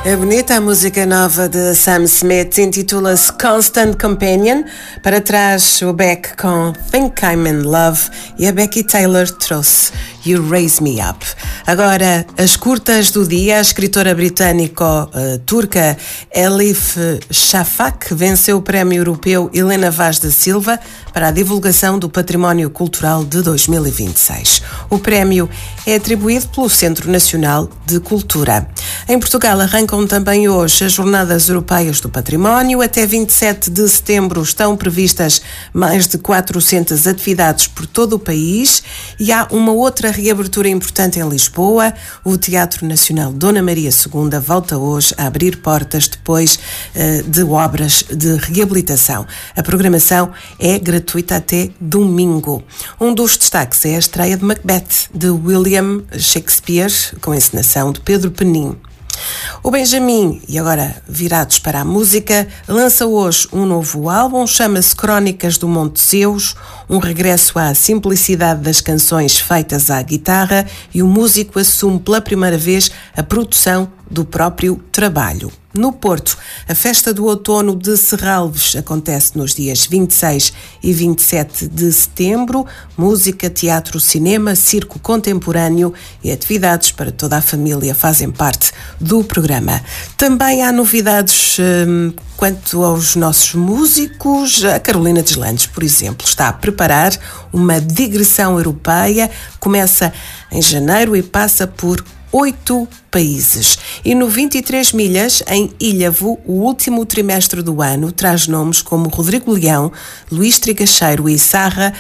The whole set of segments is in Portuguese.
É bonita a música nova de Sam Smith, intitula-se Constant Companion. Para trás o Beck com Think I'm in Love e a Becky Taylor trouxe You Raise Me Up. Agora, as curtas do dia, a escritora britânico-turca Elif Shafak venceu o Prémio Europeu Helena Vaz da Silva para a divulgação do Património Cultural de 2026. O prémio é atribuído pelo Centro Nacional de Cultura. Em Portugal arrancam também hoje as Jornadas Europeias do Património. Até 27 de setembro estão previstas mais de 400 atividades por todo o país e há uma outra reabertura importante em Lisboa. O Teatro Nacional Dona Maria II volta hoje a abrir portas depois de obras de reabilitação. A programação é gratuita até domingo. Um dos destaques é a estreia de Macbeth, de William Shakespeare, com a encenação de Pedro Penin. O Benjamin, e agora virados para a música, lança hoje um novo álbum, chama-se Crónicas do Monte Zeus, um regresso à simplicidade das canções feitas à guitarra, e o músico assume pela primeira vez a produção do próprio trabalho. No Porto, a Festa do Outono de Serralves acontece nos dias 26 e 27 de setembro. Música, teatro, cinema, circo contemporâneo e atividades para toda a família fazem parte do programa. Também há novidades quanto aos nossos músicos. A Carolina Deslandes, por exemplo, está a preparar uma digressão europeia. Começa em janeiro e passa por 8 países. E no 23 milhas, em Ilhavo, o último trimestre do ano traz nomes como Rodrigo Leão, Luís Trigacheiro e Sara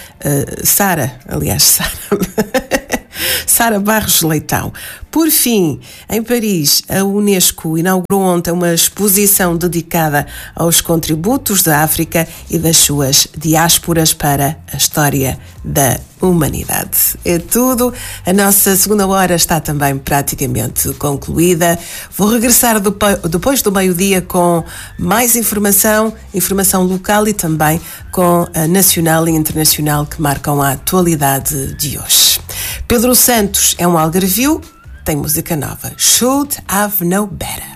Barros Leitão. Por fim, em Paris, a Unesco inaugurou ontem uma exposição dedicada aos contributos da África e das suas diásporas para a história da humanidade. É tudo. A nossa segunda hora está também praticamente concluída. Vou regressar depois do meio-dia com mais informação local e também com a nacional e internacional que marcam a atualidade de hoje. Pedro Santos é um algarvio, tem música nova. Should Have Known Better.